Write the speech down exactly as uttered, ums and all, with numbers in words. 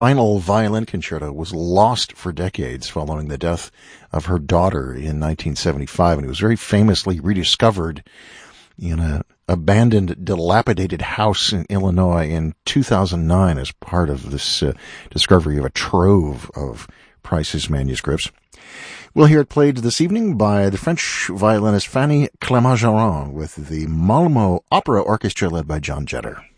Final Violin Concerto was lost for decades following the death of her daughter in nineteen seventy-five, and it was very famously rediscovered in a abandoned, dilapidated house in Illinois in two thousand nine as part of this uh, discovery of a trove of Price's manuscripts. We'll hear it played this evening by the French violinist Fanny Clermont-Jarron with the Malmö Opera Orchestra led by John Jetter.